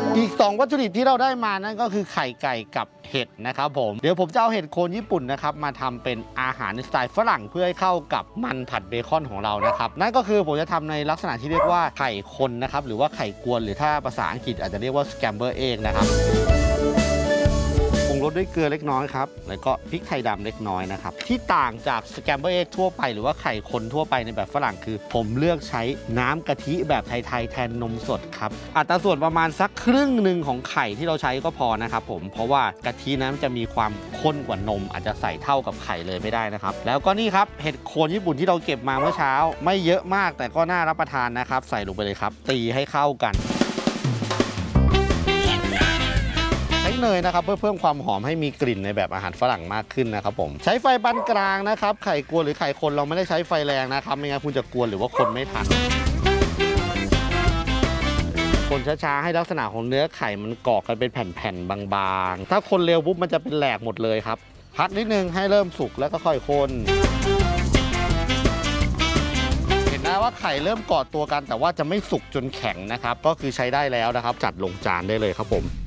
อีก2วัตถุดิบที่เราได้มานั่นก็คือไข่ไก่กับเห็ดนะครับผมเดี๋ยวผมจะเอาเห็ดโคนญี่ปุ่นนะครับมาทำเป็นอาหารในสไตล์ฝรั่งเพื่อให้เข้ากับมันผัดเบคอนของเรานะครับนั่นก็คือผมจะทำในลักษณะที่เรียกว่าไข่คนนะครับหรือว่าไข่กวนหรือถ้าภาษาอังกฤษอาจจะเรียกว่าสแคมเบอร์เอ็กนะครับปรุงรสด้วยเกลือเล็กน้อยครับแล้วก็พริกไทยดำเล็กน้อยนะครับที่ต่างจากสแกมเบอร์เอ็กทั่วไปหรือว่าไข่คนทั่วไปในแบบฝรั่งคือผมเลือกใช้น้ำกะทิแบบไทยๆแทนนมสดครับอัตราส่วนประมาณสักครึ่งหนึ่งของไข่ที่เราใช้ก็พอนะครับผมเพราะว่ากะทินั้นจะมีความข้นกว่านมอาจจะใส่เท่ากับไข่เลยไม่ได้นะครับแล้วก็นี่ครับเห็ดโคนญี่ปุ่นที่เราเก็บมาเมื่อเช้าไม่เยอะมากแต่ก็น่ารับประทานนะครับใส่ลงไปเลยครับตีให้เข้ากันเนยนะครับเพื่อเพิ่มความหอมให้มีกลิ่นในแบบอาหารฝรั่งมากขึ้นนะครับผมใช้ไฟปานกลางนะครับไข่กวนหรือไข่คนเราไม่ได้ใช้ไฟแรงนะครับไม่งั้นคุณจะกวนหรือว่าคนไม่ทันคนช้าๆให้ลักษณะของเนื้อไข่มันเกาะกันเป็นแผ่นๆบางๆถ้าคนเร็วปุ๊บมันจะเป็นแหลกหมดเลยครับพักนิดนึงให้เริ่มสุกแล้วก็ค่อยคนเห็นนะว่าไข่เริ่มเกาะตัวกันแต่ว่าจะไม่สุกจนแข็งนะครับก็คือใช้ได้แล้วนะครับจัดลงจานได้เลยครับผม